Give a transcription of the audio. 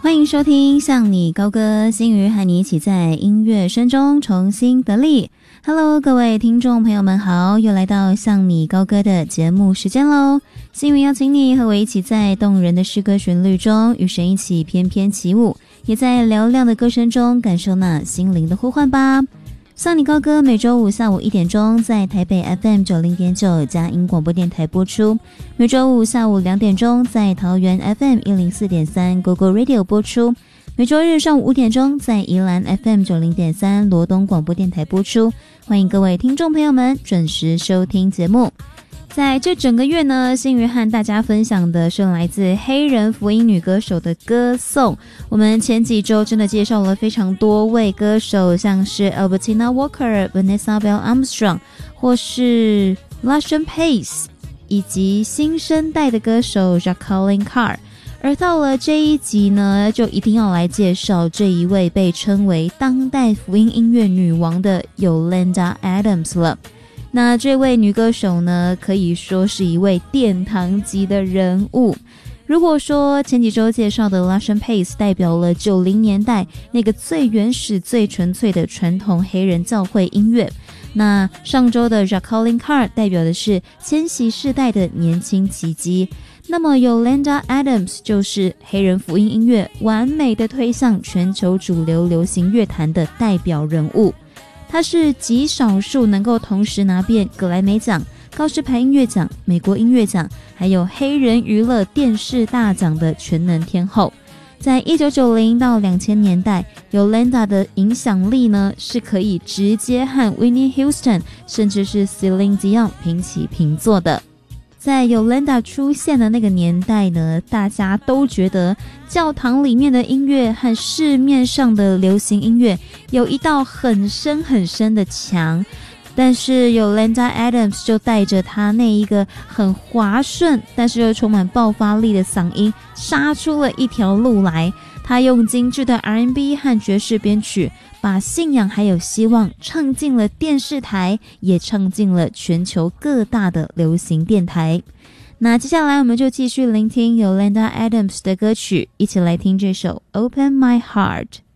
欢迎收听向你高歌，心瑜和你一起在音乐声中重新得力。Hello， 各位听众朋友们好，又来到向你高歌的节目时间咯。心瑜邀请你和我一起在动人的诗歌旋律中与神一起翩翩起舞，也在嘹亮的歌声中感受那心灵的呼唤吧。向你高歌每周五下午1点钟在台北 FM 90.9佳音广播电台播出，每周五下午2点钟在桃园 FM 104.3 GoGo Radio 播出，每周日上午5点钟在宜兰 FM 90.3罗东广播电台播出。欢迎各位听众朋友们准时收听节目。在这整个月呢，心瑜和大家分享的是来自黑人福音女歌手的歌颂。我们前几周真的介绍了非常多位歌手，像是 Albertina Walker、Vanessa Bell Armstrong 或是 Lashawn Pace 以及新生代的歌手 Jacqueline Carr。而到了这一集呢，就一定要来介绍这一位被称为当代福音音乐女王的 Yolanda Adams 了。那这位女歌手呢，可以说是一位殿堂级的人物。如果说前几周介绍的 Lashawn Pace 代表了90年代那个最原始最纯粹的传统黑人教会音乐，那上周的 Jacqueline Carr 代表的是千禧世代的年轻奇迹，那么 Yolanda Adams 就是黑人福音音乐完美的推向全球主流流行乐坛的代表人物。她是极少数能够同时拿遍格莱美奖、高士牌音乐奖、美国音乐奖还有黑人娱乐电视大奖的全能天后。在1990到2000年代 Yolanda 的影响力呢，是可以直接和 Whitney Houston 甚至是 Celine Dion 平起平坐的。在 Yolanda 出现的那个年代呢，大家都觉得教堂里面的音乐和市面上的流行音乐有一道很深很深的墙，但是 Yolanda Adams 就带着她那一个很滑顺但是又充满爆发力的嗓音杀出了一条路来。她用精致的 R&B 和爵士编曲，把信仰还有希望唱进了电视台，也唱进了全球各大的流行电台。那接下来我们就继续聆听 Yolanda Adams 的歌曲，一起来听这首 Open My Heart。